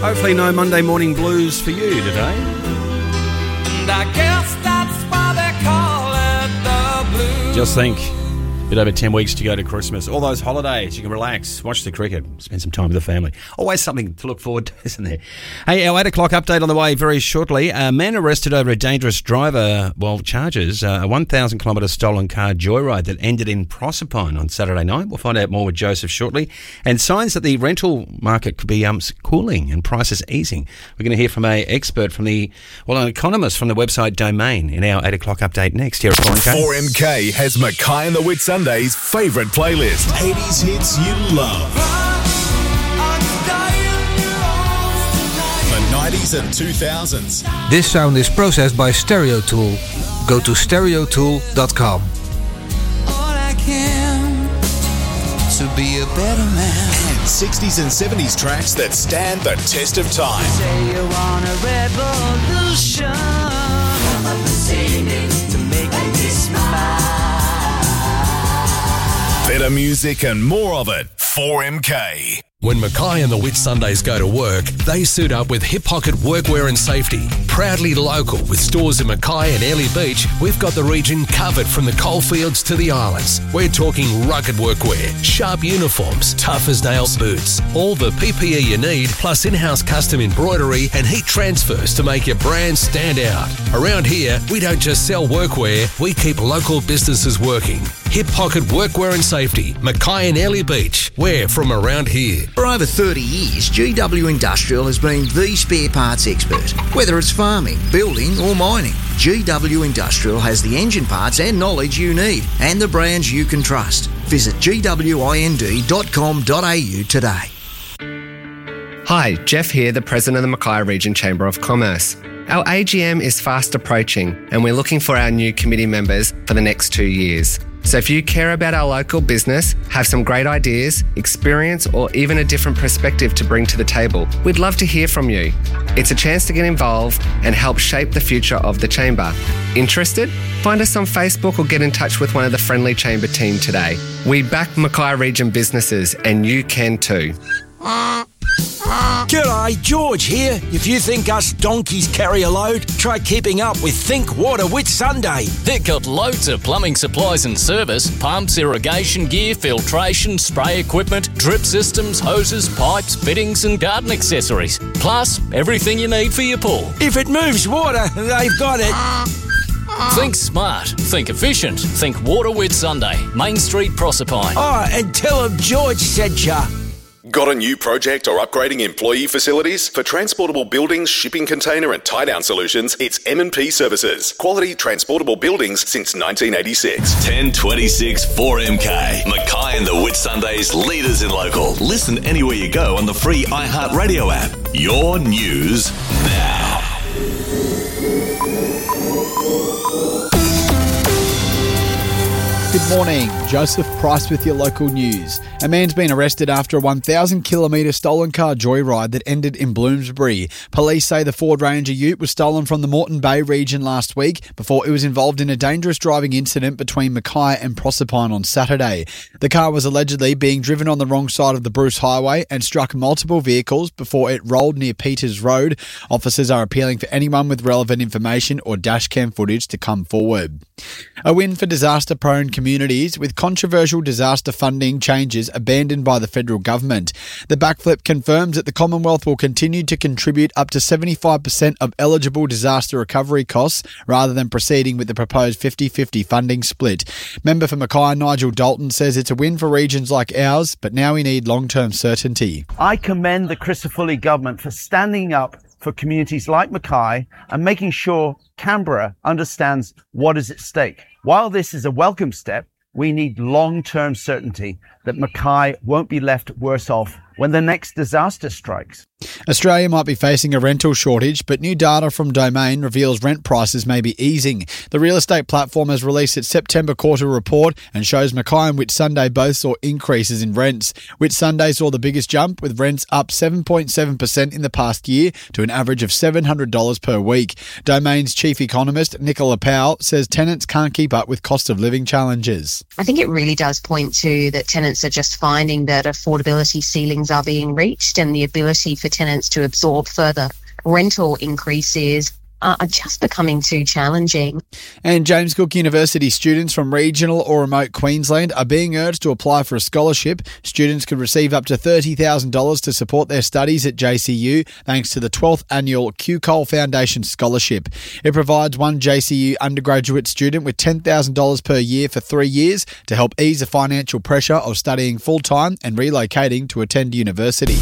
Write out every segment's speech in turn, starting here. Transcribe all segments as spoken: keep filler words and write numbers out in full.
Hopefully no Monday morning blues for you today. And I guess that's why they call it the blues. Just think, a bit over ten weeks to go to Christmas. All those holidays, you can relax, watch the cricket, spend some time with the family. Always something to look forward to, isn't there? Hey, our eight o'clock update on the way very shortly. A man arrested over a dangerous driver, well, charges uh, a one thousand kilometre stolen car joyride that ended in Proserpine on Saturday night. We'll find out more with Joseph shortly. And signs that the rental market could be um, cooling and prices easing. We're going to hear from a expert from the, well, an economist from the website Domain in our eight o'clock update next here at four M K. four M K has Mackay and the Whit Sunday's favourite playlist. eighties hits you love. The nineties and two thousands. This sound is processed by Stereo Tool. Go to stereo tool dot com. All I can to be a better man. And sixties and seventies tracks that stand the test of time. Say you want a revolution. Come up and sing it to make me smile. Better music and more of it. four M K. When Mackay and the Whit Sundays go to work, they suit up with Hip Pocket Workwear and Safety. Proudly local with stores in Mackay and Airlie Beach, we've got the region covered from the coalfields to the islands. We're talking rugged workwear, sharp uniforms, tough as nails boots, all the P P E you need, plus in-house custom embroidery and heat transfers to make your brand stand out. Around here, we don't just sell workwear, we keep local businesses working. Hip Pocket Workwear and Safety, Mackay and Airlie Beach. We're from around here. For over thirty years, G W Industrial has been the spare parts expert. Whether it's farming, building or mining, G W Industrial has the engine parts and knowledge you need and the brands you can trust. Visit g w i n d dot com dot a u today. Hi, Jeff here, the President of the Mackay Region Chamber of Commerce. Our A G M is fast approaching and we're looking for our new committee members for the next two years. So if you care about our local business, have some great ideas, experience, or even a different perspective to bring to the table, we'd love to hear from you. It's a chance to get involved and help shape the future of the Chamber. Interested? Find us on Facebook or get in touch with one of the friendly Chamber team today. We back Mackay Region businesses and you can too. G'day, George here. If you think us donkeys carry a load, try keeping up with Think Water Whit Sunday. They've got loads of plumbing supplies and service, pumps, irrigation gear, filtration, spray equipment, drip systems, hoses, pipes, fittings and garden accessories. Plus, everything you need for your pool. If it moves water, they've got it. Think smart, think efficient, think Water Whit Sunday, Main Street, Proserpine. Oh, and tell them George sent ya. Got a new project or upgrading employee facilities? For transportable buildings, shipping container and tie-down solutions, it's M and P Services. Quality transportable buildings since nineteen eighty-six. ten twenty-six four M K. Mackay and the Whit Sundays, leaders in local. Listen anywhere you go on the free iHeartRadio app. Your news now. Good morning, Joseph Price with your local news. A man's been arrested after a one thousand kilometre stolen car joyride that ended in Bloomsbury. Police say the Ford Ranger Ute was stolen from the Moreton Bay region last week before it was involved in a dangerous driving incident between Mackay and Proserpine on Saturday. The car was allegedly being driven on the wrong side of the Bruce Highway and struck multiple vehicles before it rolled near Peters Road. Officers are appealing for anyone with relevant information or dashcam footage to come forward. A win for disaster-prone communities with controversial disaster funding changes abandoned by the federal government. The backflip confirms that the Commonwealth will continue to contribute up to seventy-five percent of eligible disaster recovery costs rather than proceeding with the proposed fifty-fifty funding split. Member for Mackay, Nigel Dalton, says it's a win for regions like ours, but now we need long-term certainty. I commend the Crisafulli government for standing up for communities like Mackay and making sure Canberra understands what is at stake. While this is a welcome step, we need long-term certainty that Mackay won't be left worse off when the next disaster strikes. Australia might be facing a rental shortage, but new data from Domain reveals rent prices may be easing. The real estate platform has released its September quarter report and shows Mackay and Whit Sunday both saw increases in rents. Whit Sunday saw the biggest jump, with rents up seven point seven percent in the past year to an average of seven hundred dollars per week. Domain's chief economist, Nicola Powell, says tenants can't keep up with cost of living challenges. I think it really does point to that tenants are just finding that affordability ceiling ceilings are being reached and the ability for tenants to absorb further rental increases are just becoming too challenging. And James Cook University students from regional or remote Queensland are being urged to apply for a scholarship. Students could receive up to thirty thousand dollars to support their studies at J C U thanks to the twelfth annual Q Cole Foundation Scholarship. It provides one J C U undergraduate student with ten thousand dollars per year for three years to help ease the financial pressure of studying full-time and relocating to attend university.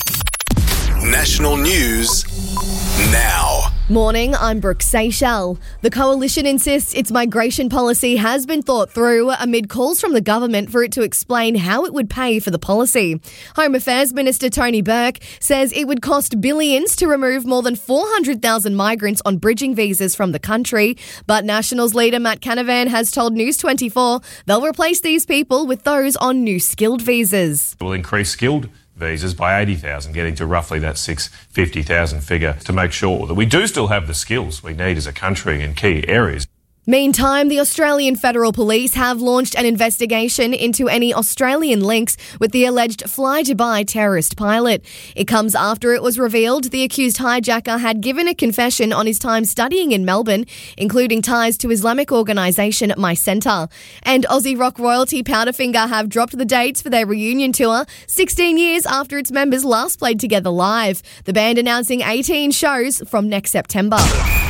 National news now. Morning, I'm Brooke Seychelles. The Coalition insists its migration policy has been thought through amid calls from the government for it to explain how it would pay for the policy. Home Affairs Minister Tony Burke says it would cost billions to remove more than four hundred thousand migrants on bridging visas from the country. But Nationals leader Matt Canavan has told News twenty-four they'll replace these people with those on new skilled visas. We'll increase skilled visas by eighty thousand, getting to roughly that six hundred fifty thousand figure to make sure that we do still have the skills we need as a country in key areas. Meantime, the Australian Federal Police have launched an investigation into any Australian links with the alleged Fly Dubai terrorist pilot. It comes after it was revealed the accused hijacker had given a confession on his time studying in Melbourne, including ties to Islamic organisation My Centre. And Aussie rock royalty Powderfinger have dropped the dates for their reunion tour, sixteen years after its members last played together live. The band announcing eighteen shows from next September.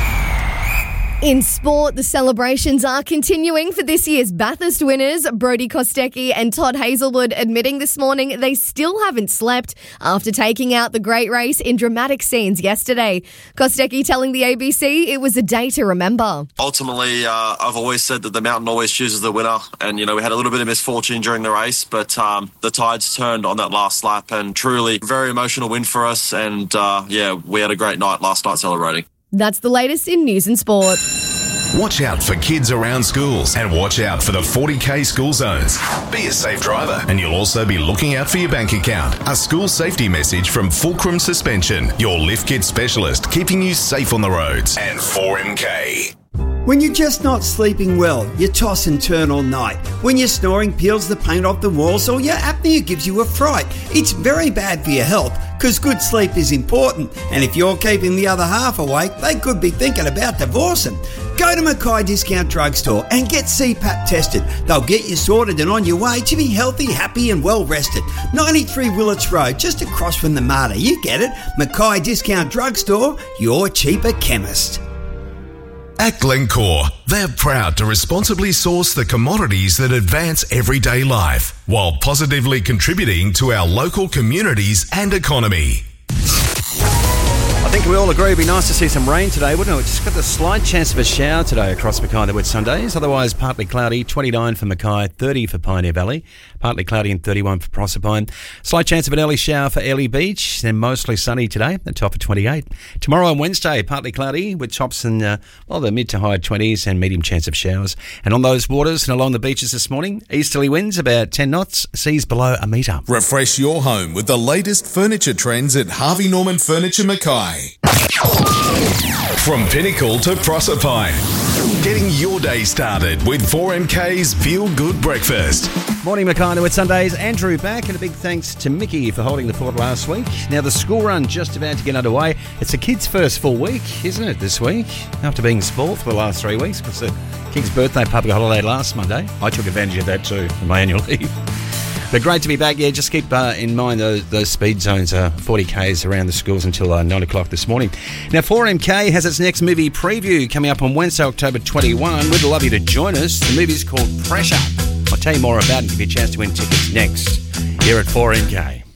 In sport, the celebrations are continuing for this year's Bathurst winners. Brodie Kostecki and Todd Hazelwood admitting this morning they still haven't slept after taking out the great race in dramatic scenes yesterday. Kostecki telling the A B C it was a day to remember. Ultimately, uh, I've always said that the mountain always chooses the winner. And, you know, we had a little bit of misfortune during the race, but um, the tides turned on that last lap and truly very emotional win for us. And, uh, yeah, we had a great night last night celebrating. That's the latest in news and sport. Watch out for kids around schools and watch out for the forty K school zones. Be a safe driver and you'll also be looking out for your bank account. A school safety message from Fulcrum Suspension, your lift kit specialist, keeping you safe on the roads. And four M K. When you're just not sleeping well, you toss and turn all night. When your snoring peels the paint off the walls or your apnea gives you a fright. It's very bad for your health because good sleep is important. And if you're keeping the other half awake, they could be thinking about divorcing. Go to Mackay Discount Drugstore and get C PAP tested. They'll get you sorted and on your way to be healthy, happy and well rested. ninety-three Willits Road, just across from the Mater. You get it. Mackay Discount Drugstore, your cheaper chemist. At Glencore, they're proud to responsibly source the commodities that advance everyday life while positively contributing to our local communities and economy. I think we all agree it'd be nice to see some rain today, wouldn't it? We've just got the slight chance of a shower today across Mackay and the Whitsundays. Otherwise, partly cloudy, twenty-nine for Mackay, thirty for Pioneer Valley. Partly cloudy and thirty-one for Proserpine. Slight chance of an early shower for Airlie Beach. Then mostly sunny today, the top of twenty-eight. Tomorrow and Wednesday, partly cloudy with tops in, uh, well, the mid to high twenties and medium chance of showers. And on those waters and along the beaches this morning, easterly winds about ten knots, seas below a metre. Refresh your home with the latest furniture trends at Harvey Norman Furniture Mackay. From Pinnacle to Proserpine, getting your day started with four M K's Feel Good Breakfast. Morning, Mackay and the Whitsundays. Andrew back, and a big thanks to Mickey for holding the fort last week. Now the school run just about to get underway. It's the kids' first full week, isn't it, this week? After being spoiled for the last three weeks. It's the kid's birthday public holiday last Monday. I took advantage of that too, for my annual leave. But great to be back. Yeah, just keep uh, in mind those, those speed zones are forty kays around the schools until uh, nine o'clock this morning. Now, four M K has its next movie preview coming up on Wednesday, October twenty-first. We'd love you to join us. The movie's called Pressure. I'll tell you more about it and give you a chance to win tickets next here at four M K.